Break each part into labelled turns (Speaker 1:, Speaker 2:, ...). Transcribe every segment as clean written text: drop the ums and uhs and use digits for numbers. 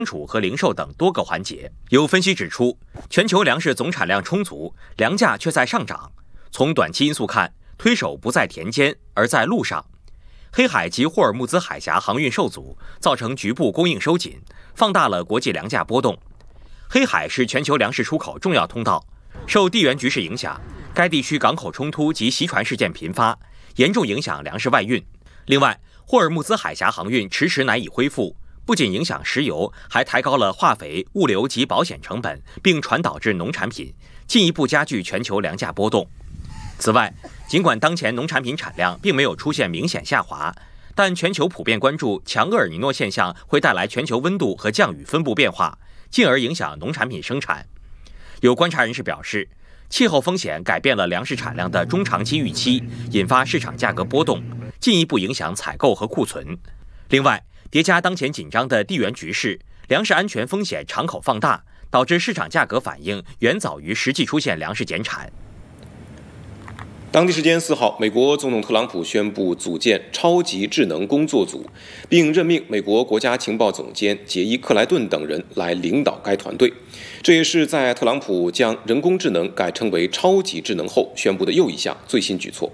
Speaker 1: 储和零售等多个环节。有分析指出，全球粮食总产量充足，粮价却在上涨。从短期因素看，推手不在田间，而在路上。黑海及霍尔木兹海峡航运受阻，造成局部供应收紧，放大了国际粮价波动。黑海是全球粮食出口重要通道，受地缘局势影响，该地区港口冲突及袭船事件频发，严重影响粮食外运。另外，霍尔木兹海峡航运迟迟难以恢复，不仅影响石油，还抬高了化肥、物流及保险成本，并传导至农产品，进一步加剧全球粮价波动。此外，尽管当前农产品产量并没有出现明显下滑，但全球普遍关注强厄尔尼诺现象会带来全球温度和降雨分布变化，进而影响农产品生产。有观察人士表示，气候风险改变了粮食产量的中长期预期，引发市场价格波动，进一步影响采购和库存。另外，叠加当前紧张的地缘局势，粮食安全风险敞口放大，导致市场价格反应远早于实际出现粮食减产。
Speaker 2: 当地时间4号，美国总统特朗普宣布组建超级智能工作组，并任命美国国家情报总监杰伊·克莱顿等人来领导该团队。这也是在特朗普将人工智能改称为超级智能后宣布的又一项最新举措。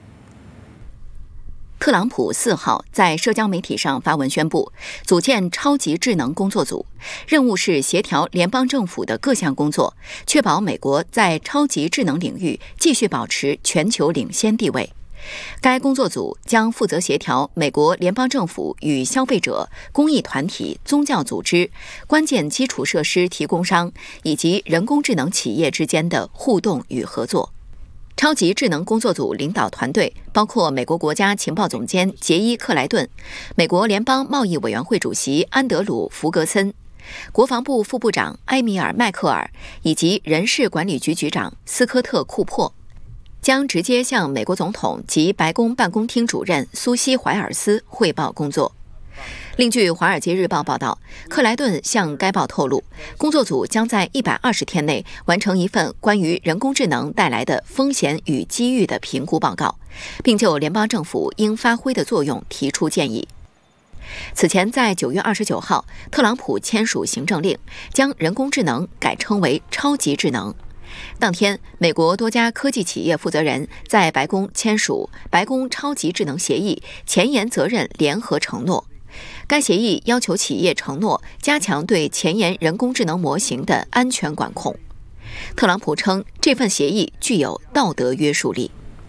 Speaker 3: 特朗普4号在社交媒体上发文宣布，组建超级智能工作组，任务是协调联邦政府的各项工作，确保美国在超级智能领域继续保持全球领先地位。该工作组将负责协调美国联邦政府与消费者、公益团体、宗教组织、关键基础设施提供商以及人工智能企业之间的互动与合作。超级智能工作组领导团队包括美国国家情报总监杰伊·克莱顿、美国联邦贸易委员会主席安德鲁·弗格森、国防部副部长埃米尔·迈克尔以及人事管理局局长斯科特·库珀，将直接向美国总统及白宫办公厅主任苏西·怀尔斯汇报工作。另据《华尔街日报》报道，克莱顿向该报透露，工作组将在120天内完成一份关于人工智能带来的风险与机遇的评估报告，并就联邦政府应发挥的作用提出建议。此前，在9月29号，特朗普签署行政令，将人工智能改称为超级智能。当天，美国多家科技企业负责人在白宫签署白宫超级智能协议前沿责任联合承诺。该协议要求企业承诺加强对前沿人工智能模型的安全管控。特朗普称，这份协议具有道德约束力。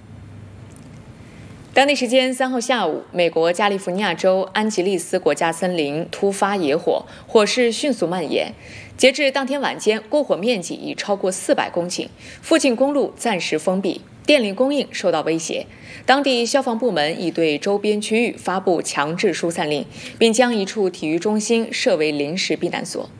Speaker 4: 当地时间3号下午，美国加利福尼亚州安吉利斯国家森林突发野火，火势迅速蔓延。截至当天晚间，过火面积已超过400公顷，附近公路暂时封闭，电力供应受到威胁。当地消防部门已对周边区域发布强制疏散令，并将一处体育中心设为临时避难所。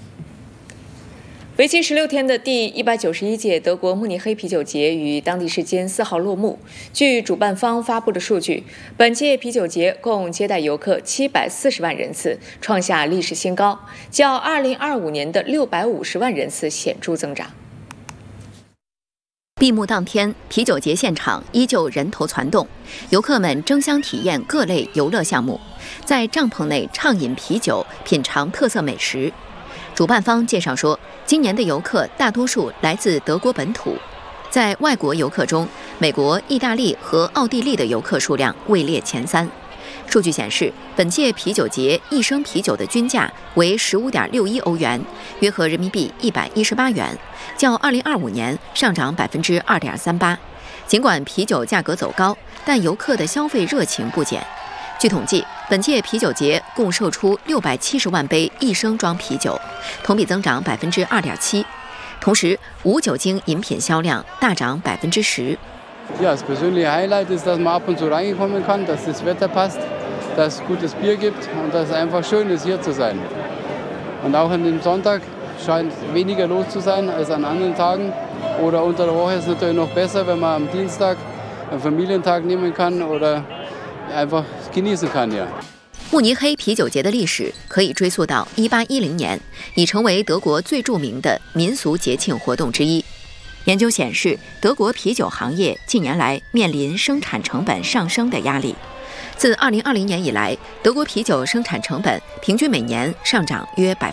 Speaker 4: 为期16天的第191届德国慕尼黑啤酒节于当地时间4号落幕。据主办方发布的数据，本届啤酒节共接待游客740万人次，创下历史新高，较2025年的650万人次显著增长。
Speaker 3: 闭幕当天，啤酒节现场依旧人头攒动，游客们争相体验各类游乐项目，在帐篷内畅饮啤酒，品尝特色美食。主办方介绍说，今年的游客大多数来自德国本土，在外国游客中，美国、意大利和奥地利的游客数量位列前3。数据显示，本届啤酒节一升啤酒的均价为15.61欧元，约合人民币118元，较2025年上涨2.38%。尽管啤酒价格走高，但游客的消费热情不减。据统计，本届啤酒节共售出670万杯1升装啤酒，同比增长2.7%。同时，无酒精饮品销量大涨10%。
Speaker 5: Ja, das persönliche Highlight ist, dass man ab und zu reinkommen kann, dass das Wetter passt, dass es gutes Bier gibt und dass es einfach schön ist, hier zu sein. Und auch an dem Sonntag scheint weniger los zu sein als an anderen Tagen. Oder unter der Woche ist es natürlich noch besser, wenn man am Dienstag einen Familientag nehmen kann oder einfach genießen kann, ja.
Speaker 3: 慕尼黑啤酒节的历史可以追溯到1810年，已成为德国最著名的民俗节庆活动之一。研究显示，德国啤酒行业近年来面临生产成本上升的压力。自2020年以来，德国啤酒生产成本平均每年上涨约